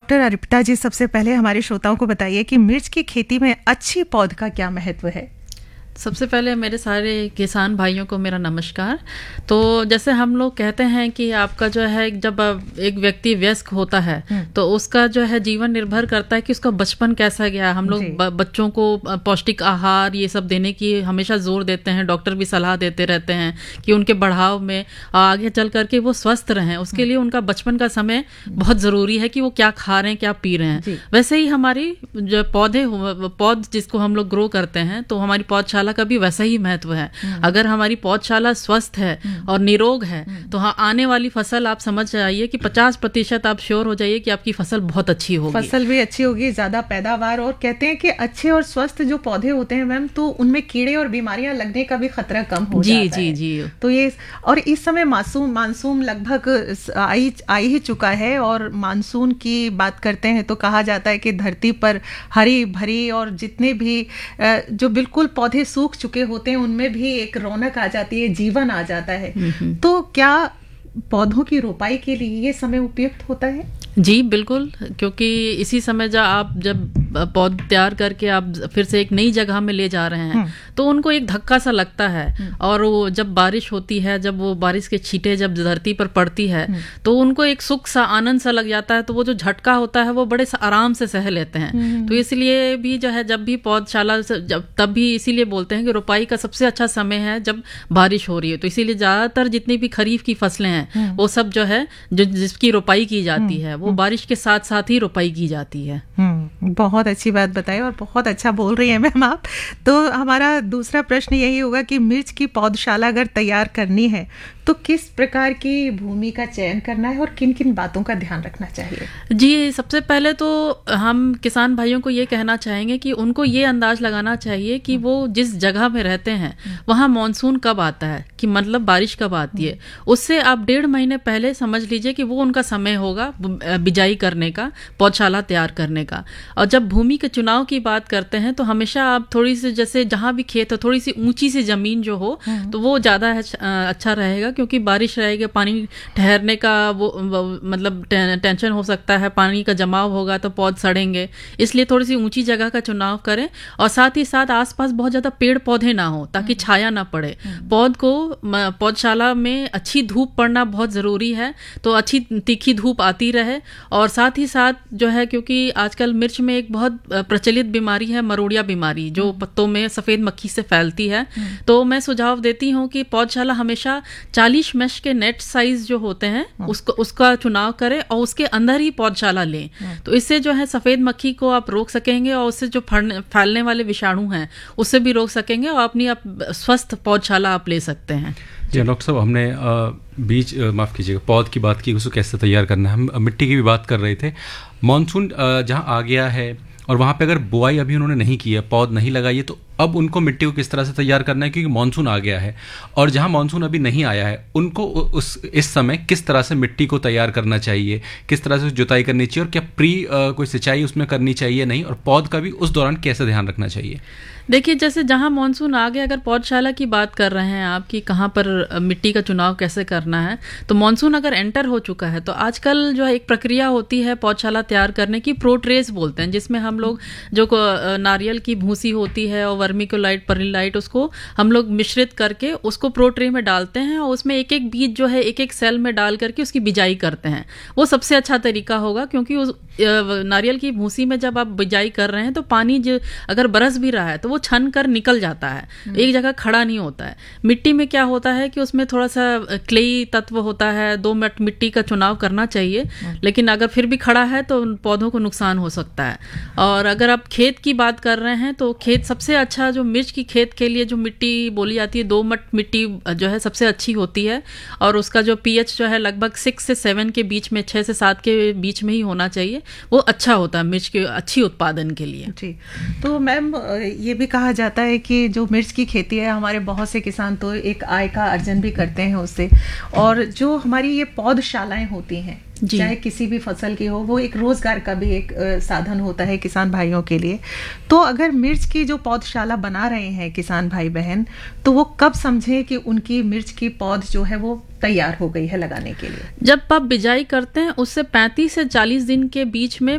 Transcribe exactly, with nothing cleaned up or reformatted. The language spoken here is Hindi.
डॉक्टर अर्पिता जी, सबसे पहले हमारे श्रोताओं को बताइए कि मिर्च की खेती में अच्छी पौध का क्या महत्व है। सबसे पहले मेरे सारे किसान भाइयों को मेरा नमस्कार। तो जैसे हम लोग कहते हैं कि आपका जो है जब एक व्यक्ति वयस्क होता है तो उसका जो है जीवन निर्भर करता है कि उसका बचपन कैसा गया। हम लोग ब, बच्चों को पौष्टिक आहार ये सब देने की हमेशा जोर देते हैं, डॉक्टर भी सलाह देते रहते हैं कि उनके बढ़ाव में आगे चल करके वो स्वस्थ रहें, उसके लिए उनका बचपन का समय बहुत ज़रूरी है कि वो क्या खा रहे हैं, क्या पी रहे हैं। वैसे ही हमारी जो पौधे पौध जिसको हम लोग ग्रो करते हैं तो हमारी पौधशाला का भी वैसा ही महत्व है। अगर हमारी पौधशाला स्वस्थ है और निरोग है तो हाँ, आने वाली फसल आप समझ जाइए कि पचास प्रतिशत आप श्योर हो जाइए कि आपकी फसल बहुत अच्छी होगी, फसल भी अच्छी होगी, ज्यादा पैदावार। और कहते हैं कि अच्छे और स्वस्थ जो पौधे होते हैं मैम, तो उनमें कीड़े और बीमारियां लगने का भी खतरा कम हो जी जाता जी है। जी तो ये, और इस समय मानसून मानसून लगभग आई आई ही चुका है, और मानसून की बात करते हैं तो कहा जाता है कि धरती पर हरी भरी और जितने भी जो बिल्कुल पौधे सूख चुके होते हैं उनमें भी एक रौनक आ जाती है, जीवन आ जाता है। तो क्या पौधों की रोपाई के लिए ये समय उपयुक्त होता है? जी बिल्कुल, क्योंकि इसी समय जब आप जब पौध तैयार करके आप फिर से एक नई जगह में ले जा रहे हैं तो उनको एक धक्का सा लगता है, और वो जब बारिश होती है, जब वो बारिश के छींटे जब धरती पर पड़ती है तो उनको एक सुख सा आनंद सा लग जाता है, तो वो जो झटका होता है वो बड़े आराम से सह लेते हैं। तो इसलिए भी जो है जब भी पौधशाला जब तब भी इसीलिए बोलते हैं कि रोपाई का सबसे अच्छा समय है जब बारिश हो रही है। तो इसीलिए ज्यादातर जितनी भी खरीफ की फसलें हैं वो सब जो है जो जिसकी रोपाई की जाती है वो बारिश के साथ साथ ही रोपाई की जाती है। बहुत अच्छी बात बताई और बहुत अच्छा बोल रही है मैम आप। तो हमारा दूसरा प्रश्न यही होगा कि मिर्च की पौधशाला अगर तैयार करनी है तो किस प्रकार की भूमि का चयन करना है और किन किन बातों का ध्यान रखना चाहिए? जी, सबसे पहले तो हम किसान भाइयों को ये कहना चाहेंगे कि उनको ये अंदाज लगाना चाहिए कि वो जिस जगह में रहते हैं वहाँ मानसून कब आता है, कि मतलब बारिश कब आती है। उससे आप डेढ़ महीने पहले समझ लीजिए कि वो उनका समय होगा बिजाई करने का, पौधशाला तैयार करने का। और जब भूमि के चुनाव की बात करते हैं तो हमेशा आप थोड़ी सी, जैसे जहाँ भी खेत हो थोड़ी सी ऊंची सी जमीन जो हो तो वो ज़्यादा अच्छा रहेगा, क्योंकि बारिश रहेगी, पानी ठहरने का वो, वो मतलब टेंशन हो सकता है, पानी का जमाव होगा तो पौध सड़ेंगे। इसलिए थोड़ी सी ऊंची जगह का चुनाव करें, और साथ ही साथ आसपास बहुत ज़्यादा पेड़ पौधे ना हो ताकि छाया ना पड़े। पौध को पौधशाला में अच्छी धूप पड़ना बहुत ज़रूरी है, तो अच्छी तीखी धूप आती रहे। और साथ ही साथ जो है, क्योंकि आजकल मिर्च में एक बहुत प्रचलित बीमारी है मरोड़िया बीमारी, जो पत्तों में सफ़ेद मक्खी से फैलती है। तो मैं सुझाव देती हूँ कि पौधशाला हमेशा चालीस मैश के नेट साइज जो होते हैं उसको उसका चुनाव करें और उसके अंदर ही पौधशाला लें। तो इससे जो है सफ़ेद मक्खी को आप रोक सकेंगे और उससे जो फैलने वाले विषाणु हैं उससे भी रोक सकेंगे, और अपनी आप स्वस्थ पौधशाला आप ले सकते हैं। जी डॉक्टर साहब, हमने बीज माफ़ कीजिएगा पौध की बात की, उसको कैसे तैयार करना है, हम मिट्टी की भी बात कर रहे थे। मानसून जहाँ आ गया है और वहाँ पे अगर बुआई अभी उन्होंने नहीं की है, पौध नहीं लगाई है, तो अब उनको मिट्टी को किस तरह से तैयार करना है, क्योंकि मानसून आ गया है। और जहाँ मानसून अभी नहीं आया है उनको उस इस समय किस तरह से मिट्टी को तैयार करना चाहिए, किस तरह से जुताई करनी चाहिए, और क्या प्री आ, कोई सिंचाई उसमें करनी चाहिए नहीं, और पौध का भी उस दौरान कैसे ध्यान रखना चाहिए? देखिए, जैसे जहाँ मानसून आ गया, अगर पौधशाला की बात कर रहे हैं आप कि कहाँ पर मिट्टी का चुनाव कैसे करना है, तो मानसून अगर एंटर हो चुका है तो आजकल जो है एक प्रक्रिया होती है पौधशाला तैयार करने की, प्रोट्रेस बोलते हैं, जिसमें हम लोग जो नारियल की भूसी होती है और वर्मिकोलाइट परलिलाइट उसको हम लोग मिश्रित करके उसको प्रोट्रे में डालते हैं, और उसमें एक एक बीज जो है एक एक सेल में डाल करके उसकी बिजाई करते हैं। वो सबसे अच्छा तरीका होगा, क्योंकि उस नारियल की भूसी में जब आप बिजाई कर रहे हैं तो पानी जो अगर बरस भी रहा है तो वो छन कर निकल जाता है, एक जगह खड़ा नहीं होता है। मिट्टी में क्या होता है कि उसमें थोड़ा सा क्लेई तत्व होता है, दो मिनट मिट्टी का चुनाव करना चाहिए, लेकिन अगर फिर भी खड़ा है तो पौधों को नुकसान हो सकता है। और अगर आप खेत की बात कर रहे हैं तो खेत सबसे अच्छा, जो मिर्च की खेत के लिए जो मिट्टी बोली जाती है दोमट मिट्टी जो है सबसे अच्छी होती है, और उसका जो पीएच जो है लगभग सिक्स से सेवन के बीच में, छः से सात के बीच में ही होना चाहिए, वो अच्छा होता है मिर्च के अच्छी उत्पादन के लिए। जी, तो मैम ये भी कहा जाता है कि जो मिर्च की खेती है, हमारे बहुत से किसान तो एक आय का अर्जन भी करते हैं उससे, और जो हमारी ये पौधशालाएं होती हैं चाहे किसी भी फसल की हो, वो एक रोजगार का भी एक साधन होता है किसान भाइयों के लिए। तो अगर मिर्च की जो पौधशाला बना रहे हैं किसान भाई बहन, तो वो कब समझें कि उनकी मिर्च की पौध जो है वो तैयार हो गई है लगाने के लिए? जब आप बिजाई करते हैं उससे पैंतीस से चालीस दिन के बीच में